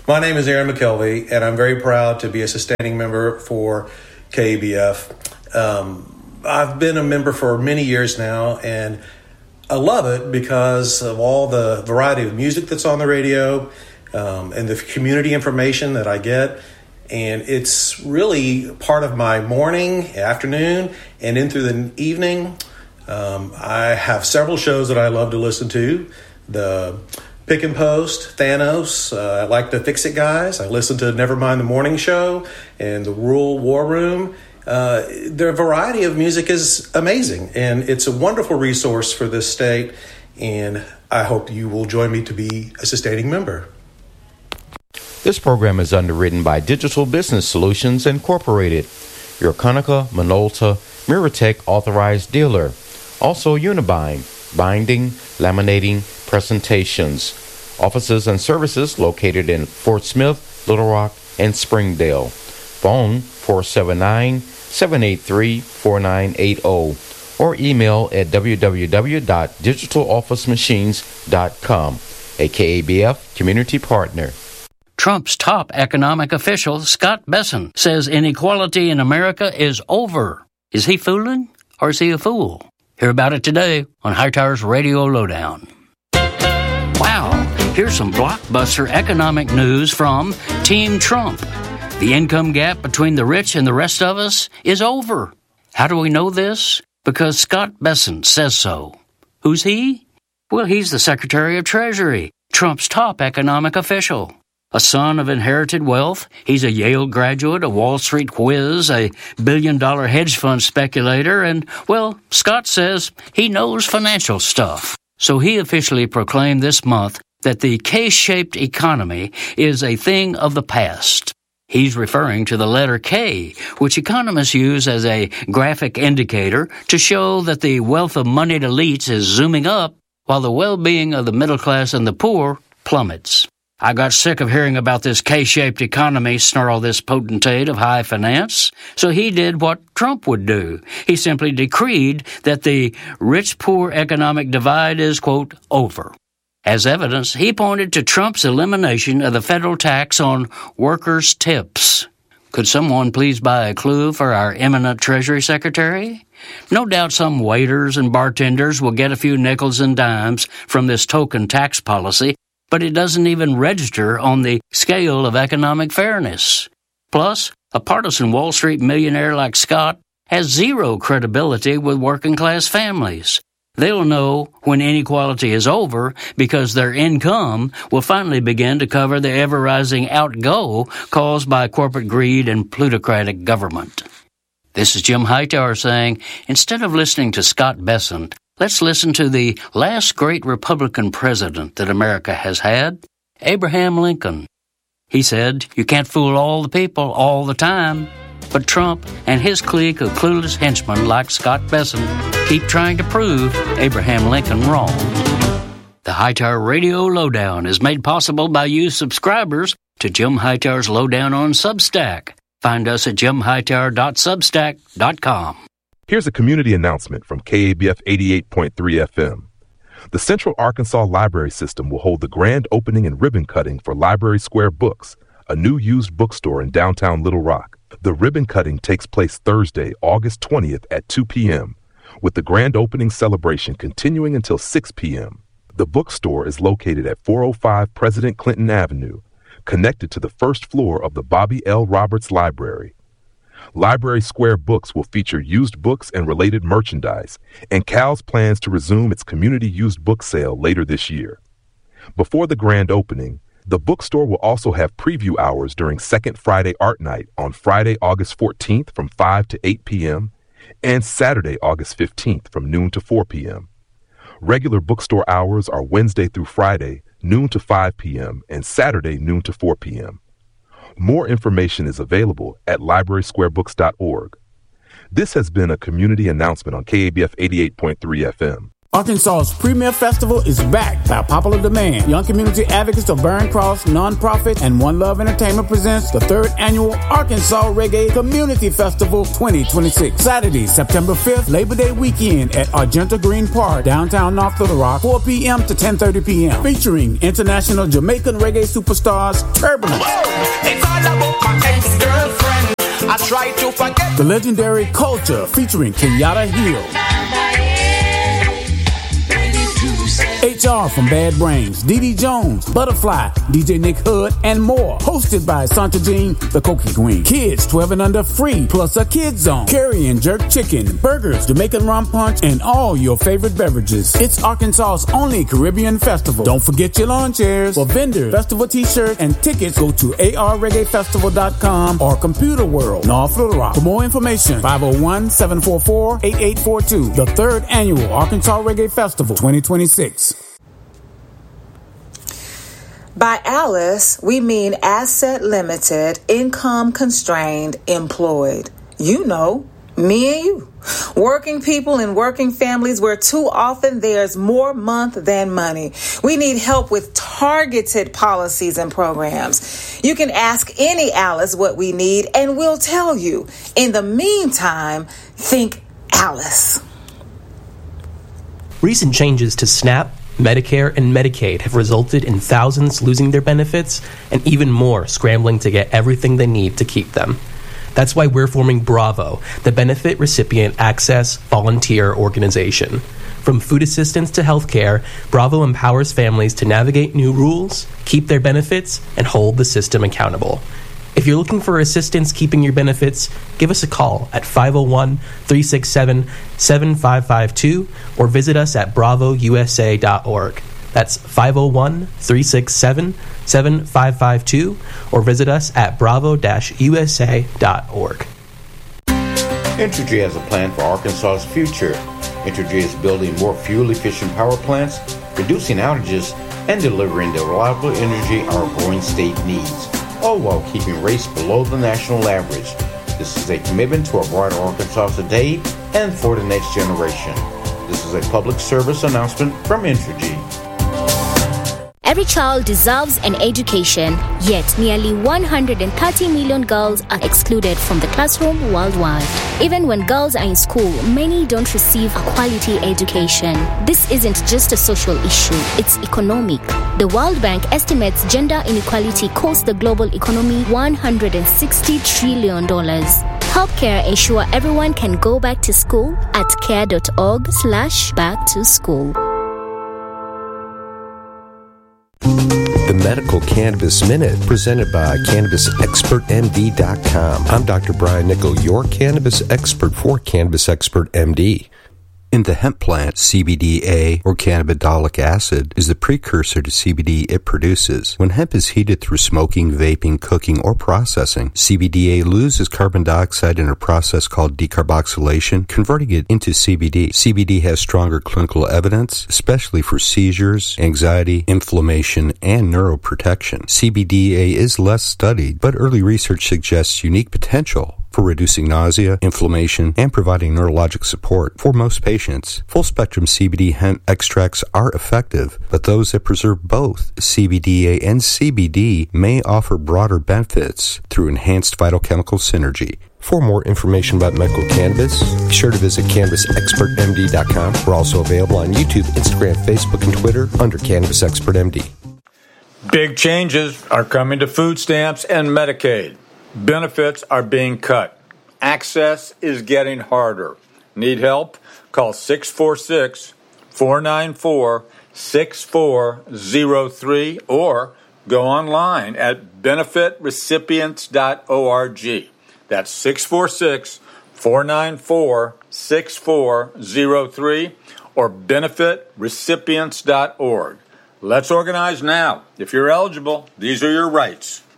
My name is Aaron McKelvey, and I'm very proud to be a sustaining member for KABF. I've been a member for many years now, and I love it because of all the variety of music that's on the radio and the community information that I get. And it's really part of my morning, afternoon, and in through the evening. I have several shows that I love to listen to. The Pick and Post, Thanos, I like the Fix It guys. I listen to Nevermind the Morning Show and the Rural War Room. Their variety of music is amazing, and it's a wonderful resource for this state, and I hope you will join me to be a sustaining member. This program is underwritten by Digital Business Solutions Incorporated, your Conica Minolta Miratech authorized dealer. Also Unibind, binding, laminating, presentations. Offices and services located in Fort Smith, Little Rock, and Springdale. Phone 479-783-4980 or email at www.digitalofficemachines.com, a KABF community partner. Trump's top economic official, Scott Bessent, says inequality in America is over. Is he fooling or is he a fool? Hear about it today on Hightower's Radio Lowdown. Wow, here's some blockbuster economic news from Team Trump. The income gap between the rich and the rest of us is over. How do we know this? Because Scott Bessent says so. Who's he? Well, he's the Secretary of Treasury, Trump's top economic official. A son of inherited wealth, he's a Yale graduate, a Wall Street whiz, a billion-dollar hedge fund speculator, and, well, Scott says he knows financial stuff. So he officially proclaimed this month that the K-shaped economy is a thing of the past. He's referring to the letter K, which economists use as a graphic indicator to show that the wealth of moneyed elites is zooming up while the well-being of the middle class and the poor plummets. I got sick of hearing about this K-shaped economy, snarled this potentate of high finance. So he did what Trump would do. He simply decreed that the rich-poor economic divide is, quote, over. As evidence, he pointed to Trump's elimination of the federal tax on workers' tips. Could someone please buy a clue for our eminent Treasury Secretary? No doubt some waiters and bartenders will get a few nickels and dimes from this token tax policy, but it doesn't even register on the scale of economic fairness. Plus, a partisan Wall Street millionaire like Scott has zero credibility with working-class families. They'll know when inequality is over because their income will finally begin to cover the ever-rising outgo caused by corporate greed and plutocratic government. This is Jim Hightower saying, instead of listening to Scott Bessent, let's listen to the last great Republican president that America has had, Abraham Lincoln. He said, you can't fool all the people all the time. But Trump and his clique of clueless henchmen like Scott Bessent keep trying to prove Abraham Lincoln wrong. The Hightower Radio Lowdown is made possible by you subscribers to Jim Hightower's Lowdown on Substack. Find us at jimhightower.substack.com. Here's a community announcement from KABF 88.3 FM. The Central Arkansas Library System will hold the grand opening and ribbon cutting for Library Square Books, a new used bookstore in downtown Little Rock. The ribbon cutting takes place Thursday, August 20th at 2 p.m., with the grand opening celebration continuing until 6 p.m. The bookstore is located at 405 President Clinton Avenue, connected to the first floor of the Bobby L. Roberts Library. Library Square Books will feature used books and related merchandise, and CALS plans to resume its community used book sale later this year. Before the grand opening, the bookstore will also have preview hours during Second Friday Art Night on Friday, August 14th from 5 to 8 p.m. and Saturday, August 15th from noon to 4 p.m. Regular bookstore hours are Wednesday through Friday, noon to 5 p.m. and Saturday, noon to 4 p.m. More information is available at librarysquarebooks.org. This has been a community announcement on KABF 88.3 FM. Arkansas's premier festival is back by popular demand. Young community advocates of Barron Cross Nonprofit and One Love Entertainment presents the 3rd annual Arkansas Reggae Community Festival 2026. Saturday, September 5th, Labor Day weekend at Argenta Green Park, downtown North Little Rock, 4 p.m. to 10:30 p.m. Featuring international Jamaican reggae superstars Turbulence. It's all about my ex-girlfriend. I try to forget. The legendary Culture featuring Kenyatta Hill. HR from Bad Brains, Dee Jones, Butterfly, DJ Nick Hood, and more. Hosted by Santa Jean, the Cokie Queen. Kids 12 and under free, plus a kids zone. Curry and jerk chicken, burgers, Jamaican rum punch, and all your favorite beverages. It's Arkansas's only Caribbean festival. Don't forget your lawn chairs. For vendors, festival t-shirts, and tickets, go to arreggaefestival.com or Computer World, North Little Rock. For more information, 501-744-8842. The 3rd annual Arkansas Reggae Festival 2026. By Alice, we mean asset limited, income constrained, employed. You know, me and you. Working people and working families where too often there's more month than money. We need help with targeted policies and programs. You can ask any Alice what we need and we'll tell you. In the meantime, think Alice. Recent changes to SNAP, Medicare, and Medicaid have resulted in thousands losing their benefits and even more scrambling to get everything they need to keep them. That's why we're forming Bravo, the Benefit Recipient Access Volunteer Organization. From food assistance to healthcare, Bravo empowers families to navigate new rules, keep their benefits, and hold the system accountable. If you're looking for assistance keeping your benefits, give us a call at 501-367-7552 or visit us at bravousa.org. That's 501-367-7552 or visit us at bravo-usa.org. Entergy has a plan for Arkansas's future. Entergy is building more fuel-efficient power plants, reducing outages, and delivering the reliable energy our growing state needs, all while keeping rates below the national average. This is a commitment to a brighter Arkansas today and for the next generation. This is a public service announcement from Entergy. Every child deserves an education, yet nearly 130 million girls are excluded from the classroom worldwide. Even when girls are in school, many don't receive a quality education. This isn't just a social issue, it's economic. The World Bank estimates gender inequality costs the global economy $160 trillion. Help CARE ensure everyone can go back to school at care.org/backtoschool. The Medical Cannabis Minute, presented by CannabisExpertMD.com. I'm Dr. Brian Nickel, your cannabis expert for Cannabis Expert MD. In the hemp plant, CBDA, or cannabidolic acid, is the precursor to CBD it produces. When hemp is heated through smoking, vaping, cooking, or processing, CBDA loses carbon dioxide in a process called decarboxylation, converting it into CBD. CBD has stronger clinical evidence, especially for seizures, anxiety, inflammation, and neuroprotection. CBDA is less studied, but early research suggests unique potential for reducing nausea, inflammation, and providing neurologic support. For most patients, full-spectrum CBD hemp extracts are effective, but those that preserve both CBDA and CBD may offer broader benefits through enhanced phytochemical synergy. For more information about medical cannabis, be sure to visit CannabisExpertMD.com. We're also available on YouTube, Instagram, Facebook, and Twitter under Cannabis Expert MD. Big changes are coming to food stamps and Medicaid. Benefits are being cut. Access is getting harder. Need help? Call 646-494-6403 or go online at benefitrecipients.org. That's 646-494-6403 or benefitrecipients.org. Let's organize now. If you're eligible, these are your rights.